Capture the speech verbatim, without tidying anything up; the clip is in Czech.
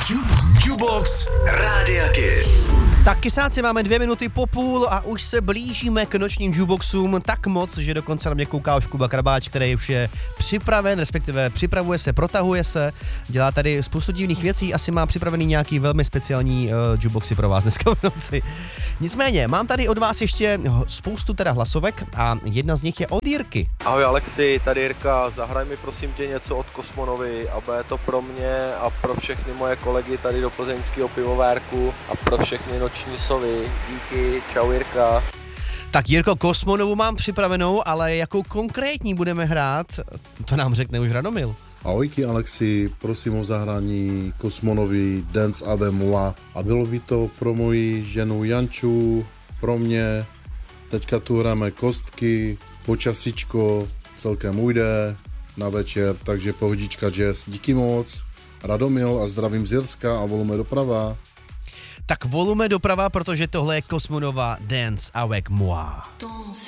Jubox Rádia Kiss. Tak kysáci, máme dvě minuty po půl a už se blížíme k nočním jukeboxům tak moc, že dokonce na mě kouká už Kuba Krabáč, který už je připraven, respektive připravuje se, protahuje se, dělá tady spoustu divných věcí, asi má připravený nějaký velmi speciální uh, jukeboxy pro vás dneska v noci. Nicméně, mám tady od vás ještě spoustu teda hlasovek a jedna z nich je od Jirky. Ahoj Alexi, tady Jirka, zahraj mi prosím tě něco od Kosmonovy a bude to pro mě a pro všechny moje kolegy tady do plzeňského pivovárku a pro všechny noční sovy. Díky, čau Jirka. Tak Jirko, Kosmonovu mám připravenou, ale jakou konkrétní budeme hrát, to nám řekne už Radomil. Ahojky Alexi, prosím o zahrání Kosmonovy Dance Ave Moi a bylo by to pro moji ženu Janču, pro mě. Teďka tu hráme kostky, počasíčko, celkem ujde na večer, takže pohodička jazz. Díky moc, Radomil a zdravím z Jirska a volume doprava. Tak volume doprava, protože tohle je Kosmonova Dance Avec Moi. Danse